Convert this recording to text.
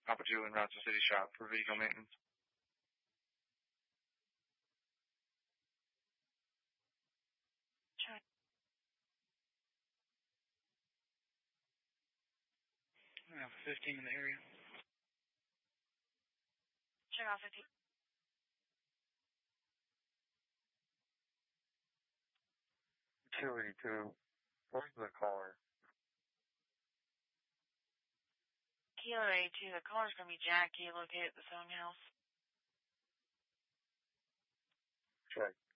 Papa Julian Rochester City Shop for vehicle maintenance. Check. I have 15 in the area. Check out 15. $282. Where's the caller? Kilo 82, the caller's going to be Jackie, located at the Song House. Check.